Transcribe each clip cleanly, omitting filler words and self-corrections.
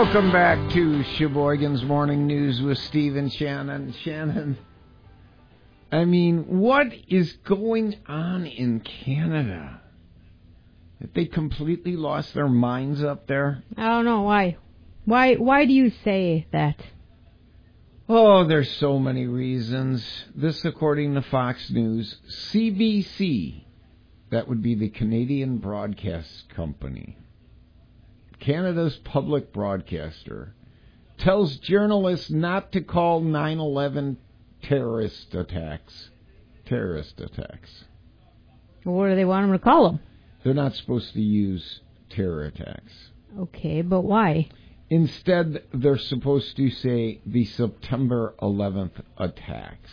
Welcome back to Sheboygan's Morning News with Steve and Shannon. Shannon, I mean, what is going on in Canada? Have they completely lost their minds up there? I don't know why. Why do you say that? Oh, there's so many reasons. This, according to Fox News, CBC, that would be the Canadian Broadcast Company, Canada's public broadcaster, tells journalists not to call 9/11 terrorist attacks. Terrorist attacks. What do they want them to call them? They're not supposed to use terror attacks. Okay, but why? Instead, they're supposed to say the September 11th attacks.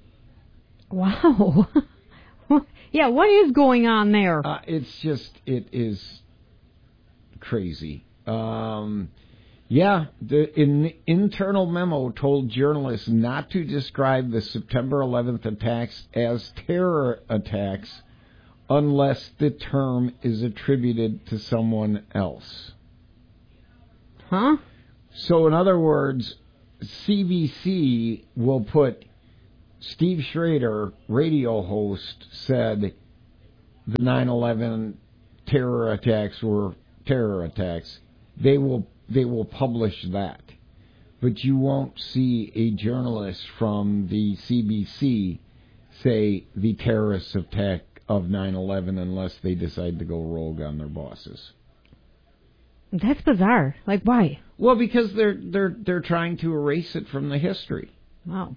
Wow. Yeah, what is going on there? It is crazy. The internal memo told journalists not to describe the September 11th attacks as terror attacks unless the term is attributed to someone else. Huh? So, in other words, CBC will put Steve Schrader, radio host, said the 9/11 terror attacks were terror attacks. They will publish that. But you won't see a journalist from the CBC say the terrorist attack of 9/11 unless they decide to go rogue on their bosses. That's bizarre. Like, why? Well, because they're trying to erase it from the history. Wow.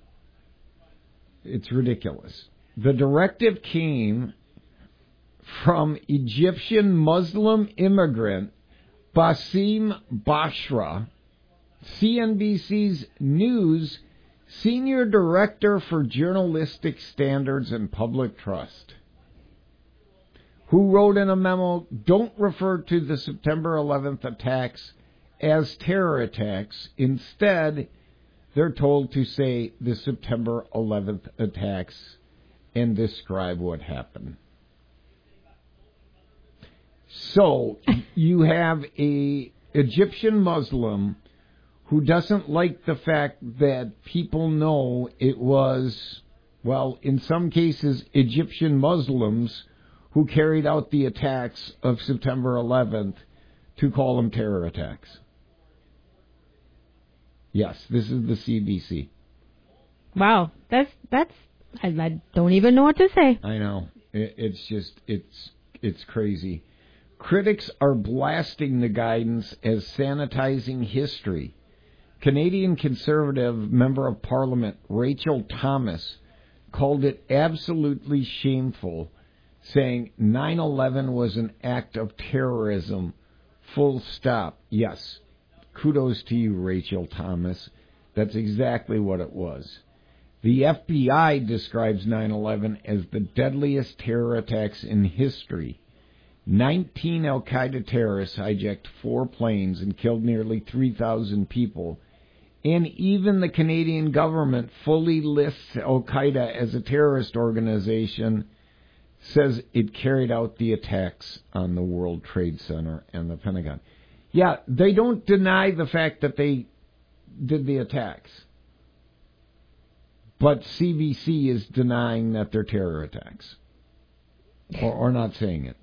It's ridiculous. The directive came from Egyptian Muslim immigrant Bassem Bashra, CNBC's News Senior Director for Journalistic Standards and Public Trust, who wrote in a memo, don't refer to the September 11th attacks as terror attacks. Instead, they're told to say the September 11th attacks and describe what happened. So, you have a Egyptian Muslim who doesn't like the fact that people know it was, well, in some cases, Egyptian Muslims who carried out the attacks of September 11th, to call them terror attacks. Yes, this is the CBC. Wow, that's I don't even know what to say. I know. It's crazy. Critics are blasting the guidance as sanitizing history. Canadian Conservative Member of Parliament Rachel Thomas called it absolutely shameful, saying 9/11 was an act of terrorism, full stop. Yes, kudos to you, Rachel Thomas. That's exactly what it was. The FBI describes 9/11 as the deadliest terror attacks in history. 19 al-Qaeda terrorists hijacked 4 planes and killed nearly 3,000 people. And even the Canadian government fully lists al-Qaeda as a terrorist organization, says it carried out the attacks on the World Trade Center and the Pentagon. Yeah, they don't deny the fact that they did the attacks. But CBC is denying that they're terror attacks. Or not saying it.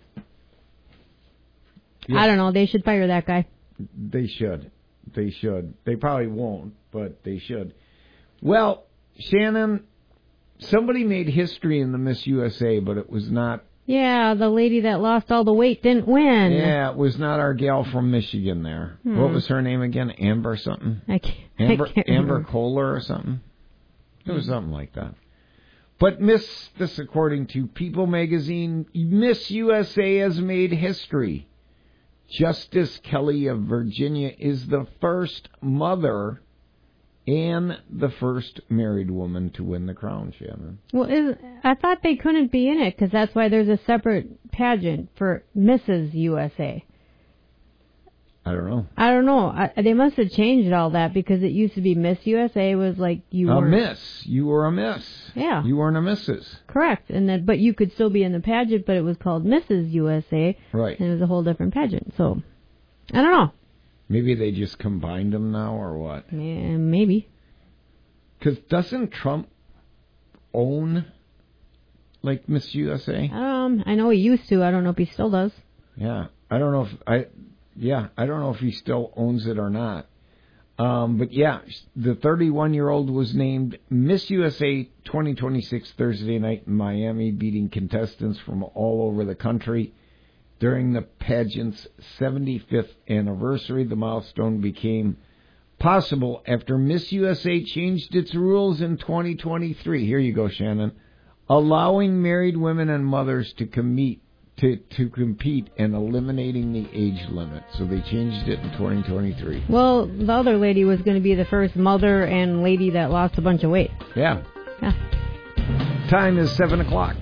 Yeah. I don't know. They should fire that guy. They should. They should. They probably won't, but they should. Well, Shannon, somebody made history in the Miss USA, but it was not... Yeah, the lady that lost all the weight didn't win. Yeah, it was not our gal from Michigan there. What was her name again? Amber something? I can't Amber Kohler or something? It was something like that. But this according to People magazine, Miss USA has made history. Justice Kelly of Virginia is the first mother and the first married woman to win the crown, Shannon. Well, I thought they couldn't be in it because that's why there's a separate pageant for Mrs. USA. I don't know. They must have changed all that because it used to be Miss USA was like you were... Miss. You were a miss. Yeah. You weren't a Mrs. Correct. But you could still be in the pageant, but it was called Mrs. USA. Right. And it was a whole different pageant. So, I don't know. Maybe they just combined them now, or what? Yeah, maybe. Because doesn't Trump own, like, Miss USA? I know he used to. I don't know if he still does. Yeah, I don't know if he still owns it or not. But yeah, the 31-year-old was named Miss USA 2026 Thursday night in Miami, beating contestants from all over the country. During the pageant's 75th anniversary, the milestone became possible after Miss USA changed its rules in 2023. Here you go, Shannon. Allowing married women and mothers to compete and eliminating the age limit. So they changed it in 2023. Well, the other lady was going to be the first mother and lady that lost a bunch of weight. Yeah. Yeah. Time is 7 o'clock.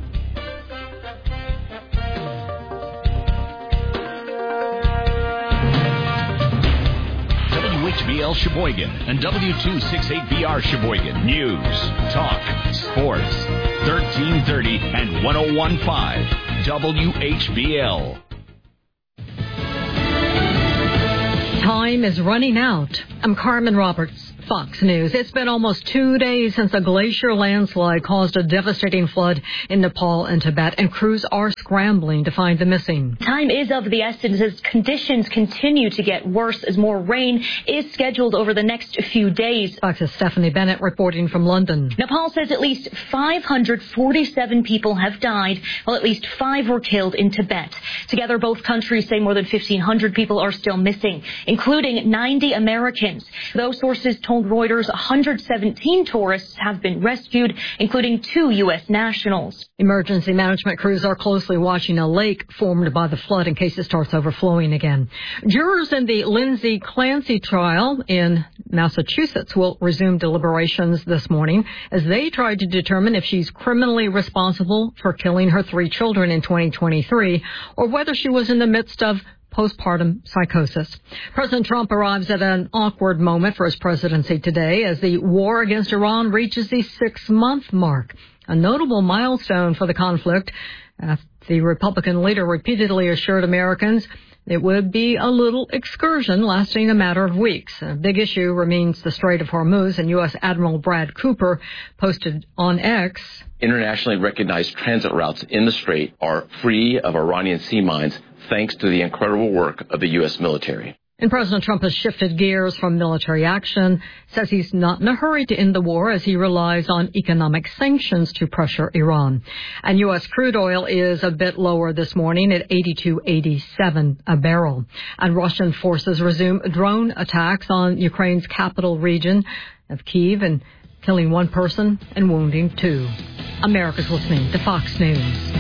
WHBL Sheboygan and W268BR Sheboygan. News, talk, sports. 1330 and 101.5 WHBL. Time is running out. I'm Carmen Roberts, Fox News. It's been almost 2 days since a glacier landslide caused a devastating flood in Nepal and Tibet, and crews are scrambling to find the missing. Time is of the essence as conditions continue to get worse as more rain is scheduled over the next few days. Fox's Stephanie Bennett reporting from London. Nepal says at least 547 people have died, while at least 5 were killed in Tibet. Together, both countries say more than 1,500 people are still missing, including 90 Americans. Those sources told Reuters 117 tourists have been rescued, including 2 U.S. nationals. Emergency management crews are closely watching a lake formed by the flood in case it starts overflowing again. Jurors in the Lindsay Clancy trial in Massachusetts will resume deliberations this morning as they try to determine if she's criminally responsible for killing her 3 children in 2023 or whether she was in the midst of postpartum psychosis. President Trump arrives at an awkward moment for his presidency today as the war against Iran reaches the 6-month mark, a notable milestone for the conflict. The Republican leader repeatedly assured Americans it would be a little excursion lasting a matter of weeks. A big issue remains the Strait of Hormuz, and U.S. Admiral Brad Cooper posted on X, internationally recognized transit routes in the strait are free of Iranian sea mines thanks to the incredible work of the U.S. military. And President Trump has shifted gears from military action, says he's not in a hurry to end the war as he relies on economic sanctions to pressure Iran. And U.S. crude oil is a bit lower this morning at $82.87 a barrel. And Russian forces resume drone attacks on Ukraine's capital region of Kyiv and killing 1 person and wounding 2. America's listening to Fox News.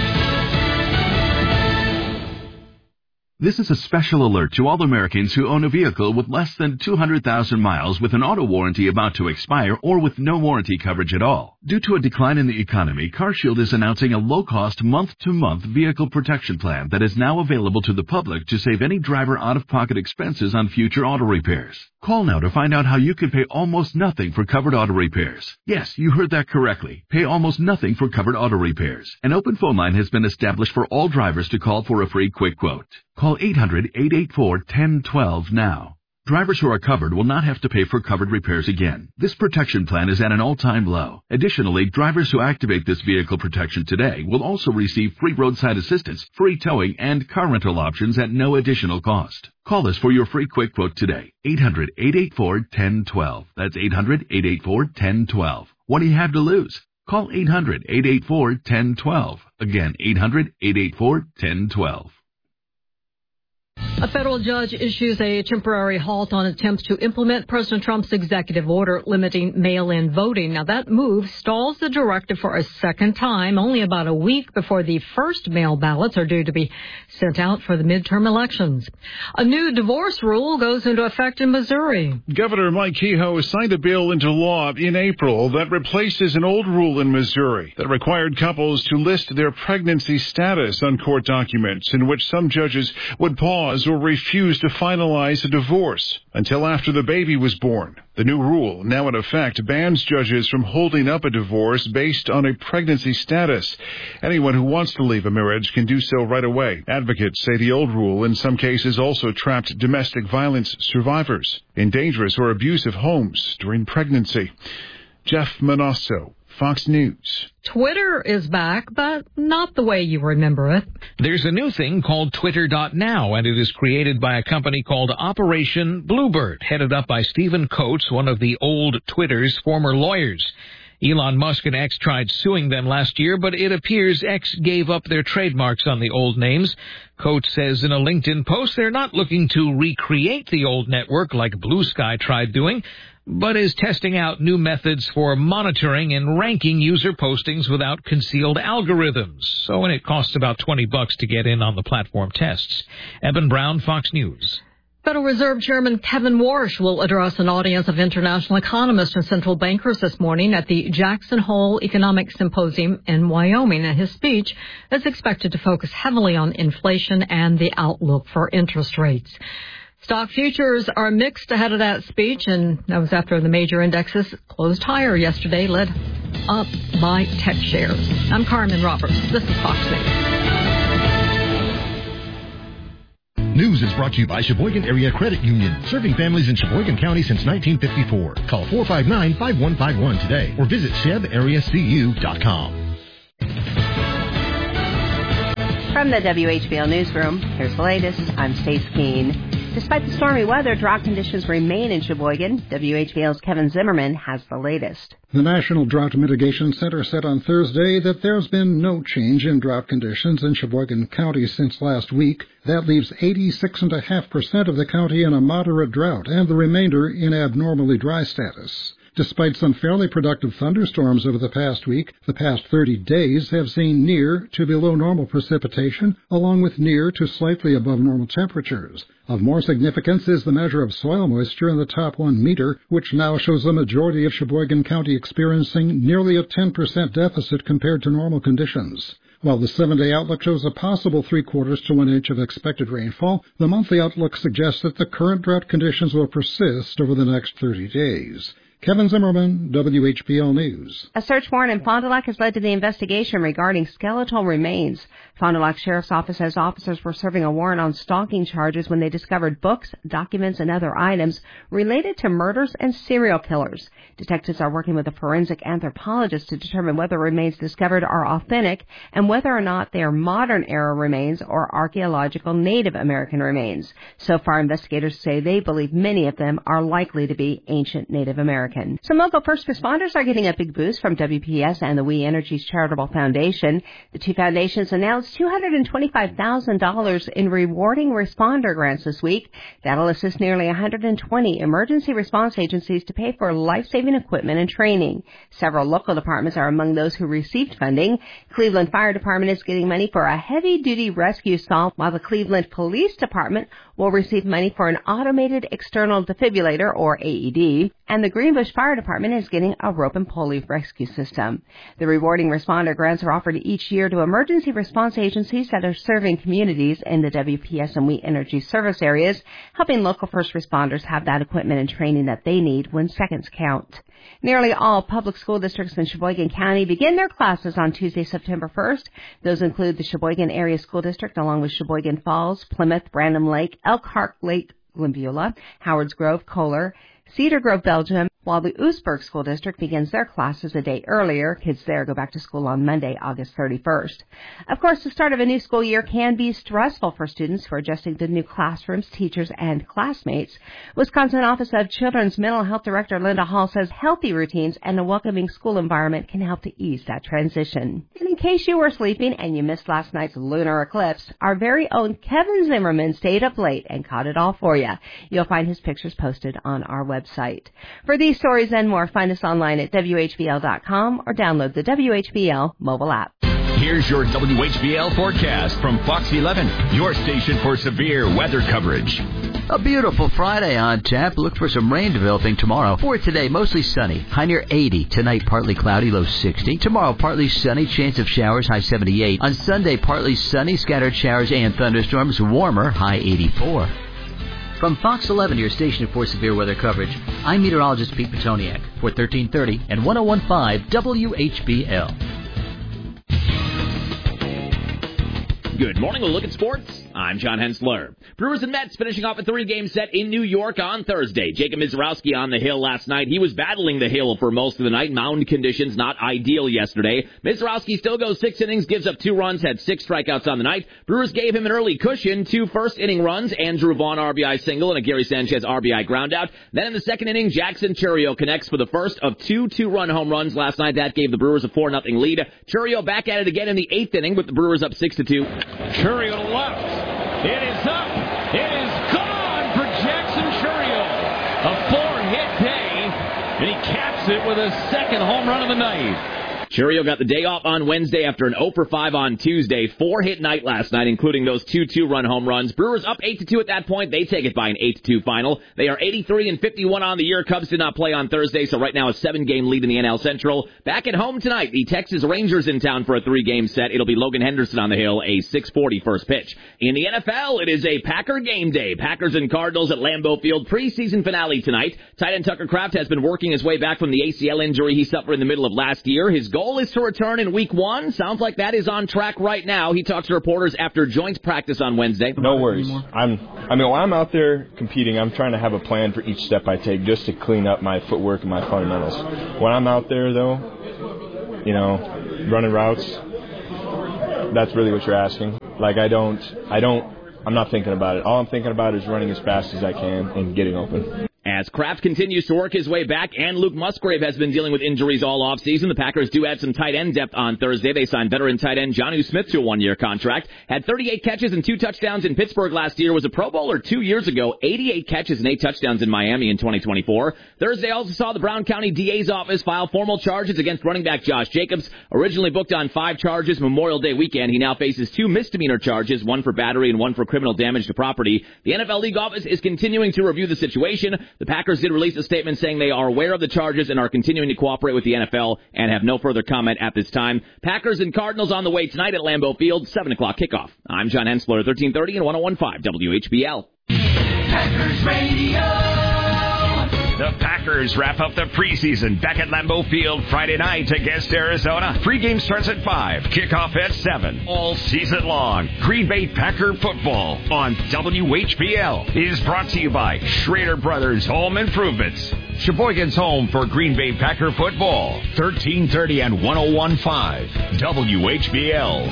This is a special alert to all Americans who own a vehicle with less than 200,000 miles with an auto warranty about to expire or with no warranty coverage at all. Due to a decline in the economy, CarShield is announcing a low-cost month-to-month vehicle protection plan that is now available to the public to save any driver out-of-pocket expenses on future auto repairs. Call now to find out how you can pay almost nothing for covered auto repairs. Yes, you heard that correctly. Pay almost nothing for covered auto repairs. An open phone line has been established for all drivers to call for a free quick quote. Call 800-884-1012 now. Drivers who are covered will not have to pay for covered repairs again. This protection plan is at an all-time low. Additionally, drivers who activate this vehicle protection today will also receive free roadside assistance, free towing, and car rental options at no additional cost. Call us for your free quick quote today. 800-884-1012. That's 800-884-1012. What do you have to lose? Call 800-884-1012. Again, 800-884-1012. A federal judge issues a temporary halt on attempts to implement President Trump's executive order limiting mail-in voting. Now, that move stalls the directive for a second time, only about a week before the first mail ballots are due to be sent out for the midterm elections. A new divorce rule goes into effect in Missouri. Governor Mike Kehoe signed a bill into law in April that replaces an old rule in Missouri that required couples to list their pregnancy status on court documents, in which some judges would pause spouses will refuse to finalize a divorce until after the baby was born. The new rule, now in effect, bans judges from holding up a divorce based on a pregnancy status. Anyone who wants to leave a marriage can do so right away. Advocates say the old rule in some cases also trapped domestic violence survivors in dangerous or abusive homes during pregnancy. Jeff Manasso, Fox News. Twitter is back, but not the way you remember it. There's a new thing called Twitter.now, and it is created by a company called Operation Bluebird, headed up by Stephen Coates, one of the old Twitter's former lawyers. Elon Musk and X tried suing them last year, but it appears X gave up their trademarks on the old names. Coates says in a LinkedIn post they're not looking to recreate the old network like Blue Sky tried doing, but is testing out new methods for monitoring and ranking user postings without concealed algorithms. So, and it costs about $20 to get in on the platform tests. Eben Brown, Fox News. Federal Reserve Chairman Kevin Warsh will address an audience of international economists and central bankers this morning at the Jackson Hole Economic Symposium in Wyoming, and his speech is expected to focus heavily on inflation and the outlook for interest rates. Stock futures are mixed ahead of that speech, and that was after the major indexes closed higher yesterday, led up by tech shares. I'm Carmen Roberts. This is Fox News. News is brought to you by Sheboygan Area Credit Union, serving families in Sheboygan County since 1954. Call 459-5151 today or visit shebareacu.com. From the WHBL Newsroom, here's the latest. I'm Stace Keene. Despite the stormy weather, drought conditions remain in Sheboygan. WHBL's Kevin Zimmerman has the latest. The National Drought Mitigation Center said on Thursday that there's been no change in drought conditions in Sheboygan County since last week. That leaves 86.5% of the county in a moderate drought and the remainder in abnormally dry status. Despite some fairly productive thunderstorms over the past week, the past 30 days have seen near to below normal precipitation, along with near to slightly above normal temperatures. Of more significance is the measure of soil moisture in the top 1 meter, which now shows the majority of Sheboygan County experiencing nearly a 10% deficit compared to normal conditions. While the 7-day outlook shows a possible 3/4 to 1 inch of expected rainfall, the monthly outlook suggests that the current drought conditions will persist over the next 30 days. Kevin Zimmerman, WHBL News. A search warrant in Fond du Lac has led to the investigation regarding skeletal remains. Fond du Lac Sheriff's Office says officers were serving a warrant on stalking charges when they discovered books, documents, and other items related to murders and serial killers. Detectives are working with a forensic anthropologist to determine whether remains discovered are authentic and whether or not they are modern-era remains or archaeological Native American remains. So far, investigators say they believe many of them are likely to be ancient Native American. Some local first responders are getting a big boost from WPS and the We Energies Charitable Foundation. The two foundations announced $225,000 in rewarding responder grants this week. That'll assist nearly 120 emergency response agencies to pay for life-saving equipment and training. Several local departments are among those who received funding. Cleveland Fire Department is getting money for a heavy-duty rescue assault, while the Cleveland Police Department will receive money for an automated external defibrillator, or AED, and the Greenbush Fire Department is getting a rope and pulley rescue system. The rewarding responder grants are offered each year to emergency response agencies that are serving communities in the WPS and We Energy service areas, helping local first responders have that equipment and training that they need when seconds count. Nearly all public school districts in Sheboygan County begin their classes on Tuesday, September 1st. Those include the Sheboygan Area School District, along with Sheboygan Falls, Plymouth, Brandon Lake, Elkhart Lake, Glimbula, Howards Grove, Kohler, Cedar Grove, Belgium, while the Oostburg School District begins their classes a day earlier. Kids there go back to school on Monday, August 31st. Of course, the start of a new school year can be stressful for students who are adjusting to new classrooms, teachers, and classmates. Wisconsin Office of Children's Mental Health Director Linda Hall says healthy routines and a welcoming school environment can help to ease that transition. And in case you were sleeping and you missed last night's lunar eclipse, our very own Kevin Zimmerman stayed up late and caught it all for you. You'll find his pictures posted on our website. For these stories and more, find us online at WHBL.com or download the WHBL mobile app. Here's your WHBL forecast from Fox 11, your station for severe weather coverage. A beautiful Friday on tap. Look for some rain developing tomorrow. For today, mostly sunny. High near 80. Tonight, partly cloudy, low 60. Tomorrow, partly sunny, chance of showers, high 78. On Sunday, partly sunny, scattered showers and thunderstorms, warmer, high 84. From Fox 11, your station for severe weather coverage, I'm meteorologist Pete Petoniak for 1330 and 101.5 WHBL. Good morning. We'll look at sports. I'm John Hensler. Brewers and Mets finishing off a 3-game set in New York on Thursday. Jacob Misiorowski on the hill last night. He was battling the hill for most of the night. Mound conditions not ideal yesterday. Misiorowski still goes 6 innings, gives up 2 runs, had 6 strikeouts on the night. Brewers gave him an early cushion, 2 first-inning runs, Andrew Vaughn RBI single and a Gary Sanchez RBI groundout. Then in the second inning, Jackson Chourio connects for the first of 2 2-run home runs last night. That gave the Brewers a 4-0 lead. Chourio back at it again in the 8th inning with the Brewers up 6-2. Chourio to left. It is up. It is gone for Jackson Chourio. A 4-hit day, and he caps it with a second home run of the night. Chourio got the day off on Wednesday after an 0-for-5 on Tuesday. 4-hit night last night, including those 2 2-run home runs. Brewers up 8-2 at that point. They take it by an 8-2 final. They are 83-51 on the year. Cubs did not play on Thursday, so right now a 7-game lead in the NL Central. Back at home tonight, the Texas Rangers in town for a 3-game set. It'll be Logan Henderson on the hill, a 6:40 first pitch. In the NFL, it is a Packer game day. Packers and Cardinals at Lambeau Field preseason finale tonight. Tight end Tucker Kraft has been working his way back from the ACL injury he suffered in the middle of last year. His goal is to return in week 1. Sounds like that is on track right now. He talks to reporters after joint practice on Wednesday. No worries. When I'm out there competing, I'm trying to have a plan for each step I take just to clean up my footwork and my fundamentals. When I'm out there, though, running routes, that's really what you're asking. Like, I'm not thinking about it. All I'm thinking about is running as fast as I can and getting open. As Kraft continues to work his way back, and Luke Musgrave has been dealing with injuries all offseason, the Packers do add some tight end depth on Thursday. They signed veteran tight end Jonnu Smith to a 1-year contract. Had 38 catches and 2 touchdowns in Pittsburgh last year. Was a Pro Bowler 2 years ago. 88 catches and 8 touchdowns in Miami in 2024. Thursday also saw the Brown County DA's office file formal charges against running back Josh Jacobs. Originally booked on 5 charges Memorial Day weekend, he now faces 2 misdemeanor charges, 1 for battery and 1 for criminal damage to property. The NFL League office is continuing to review the situation. The Packers did release a statement saying they are aware of the charges and are continuing to cooperate with the NFL and have no further comment at this time. Packers and Cardinals on the way tonight at Lambeau Field, 7 o'clock kickoff. I'm John Hensler, 1330 and 101.5 WHBL. Packers Radio. The Packers wrap up the preseason back at Lambeau Field Friday night against Arizona. Pregame starts at 5, kickoff at 7. All season long, Green Bay Packer football on WHBL is brought to you by Schrader Brothers Home Improvements. Sheboygan's home for Green Bay Packer football. 1330 and 101.5 WHBL.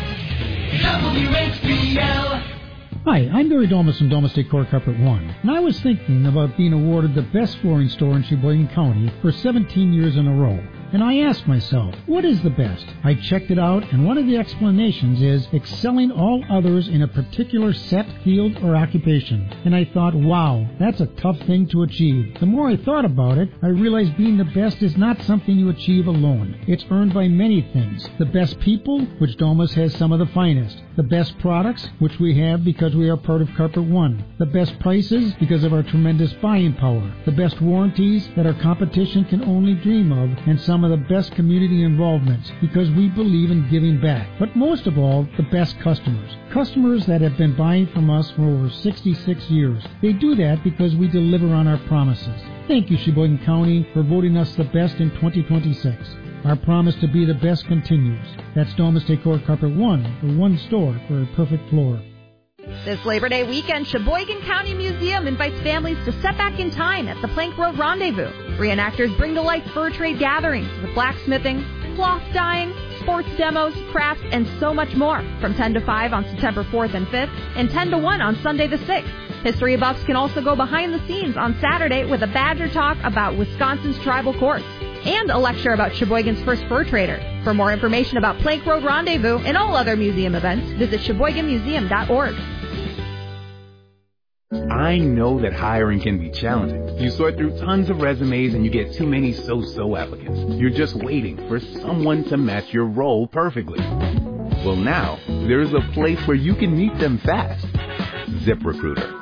WHBL. Hi, I'm Barry Domus from Domus Decor Carpet One, and I was thinking about being awarded the best flooring store in Sheboygan County for 17 years in a row. And I asked myself, what is the best? I checked it out, and one of the explanations is excelling all others in a particular set, field, or occupation. And I thought, wow, that's a tough thing to achieve. The more I thought about it, I realized being the best is not something you achieve alone. It's earned by many things. The best people, which Domus has some of the finest. The best products, which we have because we are part of Carpet One. The best prices, because of our tremendous buying power. The best warranties that our competition can only dream of, and some of the best community involvements, because we believe in giving back. But most of all, the best customers. Customers that have been buying from us for over 66 years. They do that because we deliver on our promises. Thank you, Sheboygan County, for voting us the best in 2026. Our promise to be the best continues. That's Domus Decor Carpet One, the one store for a perfect floor. This Labor Day weekend, Sheboygan County Museum invites families to step back in time at the Plank Road Rendezvous. Reenactors bring to life fur trade gatherings with blacksmithing, cloth dyeing, sports demos, crafts, and so much more. From 10 to 5 on September 4th and 5th, and 10 to 1 on Sunday the 6th. History buffs can also go behind the scenes on Saturday with a Badger talk about Wisconsin's tribal courts, and a lecture about Sheboygan's first fur trader. For more information about Plank Road Rendezvous and all other museum events, visit SheboyganMuseum.org. I know that hiring can be challenging. You sort through tons of resumes and you get too many so-so applicants. You're just waiting for someone to match your role perfectly. Well, now, there's a place where you can meet them fast. ZipRecruiter.